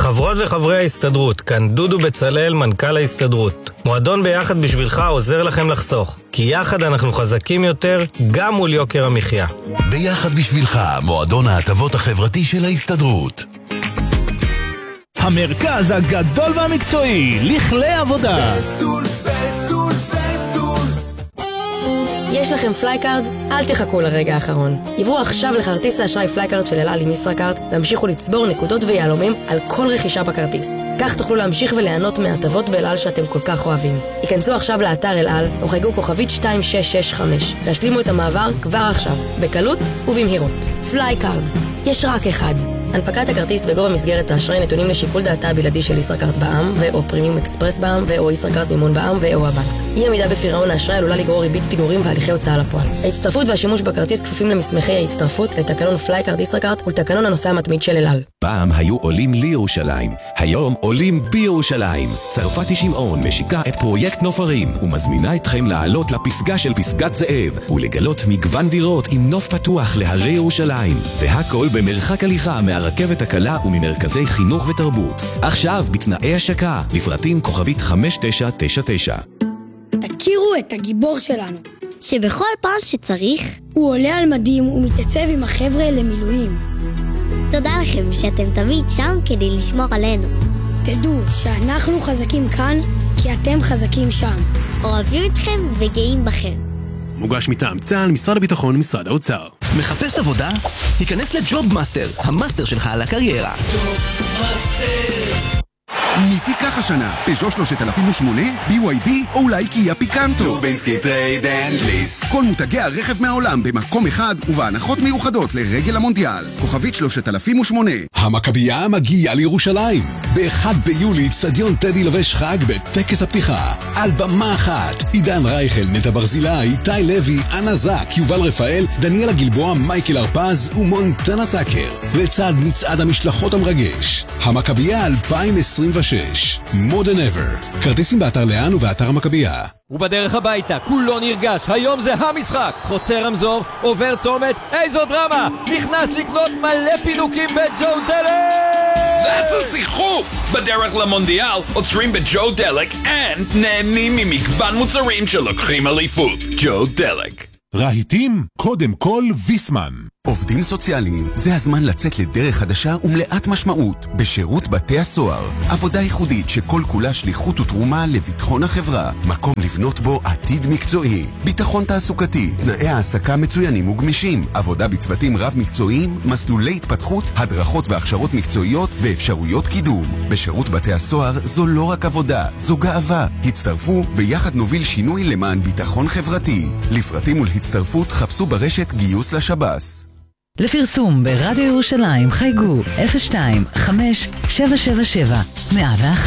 חברות וחברי ההסתדרות, כאן דודו בצלאל, מנכ"ל ההסתדרות. מועדון ביחד בשבילך עוזר לכם לחסוך, כי יחד אנחנו חזקים יותר, גם מול יוקר המחיה. ביחד בשבילך, מועדון ההטבות החברתי של ההסתדרות. המרכז הגדול והמקצועי, לכלי עבודה. יש לכם פלייקארד? אל תחכו לרגע האחרון. עברו עכשיו לכרטיס האשראי פלייקארד של אל על עם ישראכרט, והמשיכו לצבור נקודות ויעלומים על כל רכישה בכרטיס. כך תוכלו להמשיך וליהנות מהטבות באל על שאתם כל כך אוהבים. היכנסו עכשיו לאתר אל על, או חייגו כוכבית 2665, להשלימו את המעבר כבר עכשיו, בקלות ובמהירות. פלייקארד, יש רק אחד. הנפקת הכרטיס בגובה מסגרת האשראי נתונים לשיקול דעתה הבלעדי של ישראכרט בע"מ ו/או פרימיום אקספרס בע"מ ו/או ישראכרט מימון בע"מ ו/או הבנק. אי עמידה בפירעון האשראי עלולה לגרור ריבית פיגורים והליכי הוצאה לפועל. ההצטרפות והשימוש בכרטיס כפופים למסמכי ההצטרפות, לתקנון פלייקארד ישראכרט ולתקנון הנוסע המתמיד של אל על. פעם היו עולים לירושלים, היום עולים בירושלים. צרפתי שמעון משיקה את פרויקט נופרים ומזמינה אתכם לעלות לפסגה של פסגת זאב ולגלות מגוון דירות עם נוף פתוח להרי ירושלים, והכל במרחק הליכה מהרכבת הקלה וממרכזי חינוך ותרבות. עכשיו בתנאי השקה, לפרטים כוכבית 5999. תכירו את הגיבור שלנו, שבכל פעם שצריך הוא עולה על מדים ומתייצב עם החבר'ה למילואים. תודה לכם שאתם תמיד שם כדי לשמור עלינו. תדעו שאנחנו חזקים כאן כי אתם חזקים שם. אוהבים אתכם וגאים בכם. מוגש מטעם צה"ל, משרד הביטחון ומשרד האוצר. מחפש עבודה? היכנס לג'וב מאסטר, המאסטר שלך על הקריירה. מי תיקח השנה? פז'ו 3008, BYD או אולי קיה פיקנטו? לובינסקי טרייד אנד ליס. כל מותגי הרכב מהעולם במקום אחד ובהנחות מיוחדות לרגל המונדיאל. כוכבית 3008. המכבייה מגיעה לירושלים. ב-1 ביולי אצטדיון טדי לובש חג בטקס הפתיחה. על במה אחת, עידן רייכל, נטע ברזילי, איתי לוי, אנה זק, יובל רפאל, דניאלה גלבוע, מייקל הרפז ומונטנה טאקר. לצד מצעד המשלחות המרגש. המכבייה 2026. More than ever. כרטיסים באתר לאן ובאתר המכבייה. ובדרך הביתה, כולו נרגש, היום זה המשחק. חוצה רמזור, עובר צומת, איזו דרמה! נכנס לקנות מלא פינוקים בג'ו דלק! That's a שיחוק! בדרך למונדיאל, עוצרים בג'ו דלק, and נהנים ממגוון מוצרים שלוקחים אליפות. ג'ו דלק. רהיטים, קודם כל ויסמן. עובדים סוציאליים, זה הזמן לצאת לדרך חדשה ומלאת משמעות בשירות בתי הסוהר. עבודה ייחודית שכל כולה שליחות ותרומה לביטחון החברה. מקום לבנות בו עתיד מקצועי. ביטחון תעסוקתי, תנאי העסקה מצוינים וגמישים. עבודה בצוותים רב מקצועיים, מסלולי התפתחות, הדרכות והכשרות מקצועיות ואפשרויות קידום. בשירות בתי הסוהר זו לא רק עבודה, זו גאווה. הצטרפו ויחד נוביל שינוי למען ביטחון חברתי. לפרטים ולהצטרפות חפשו ברשת גיוס לשב"ס. לפרסום ברדיו ירושלים חייגו 02-5-777-101.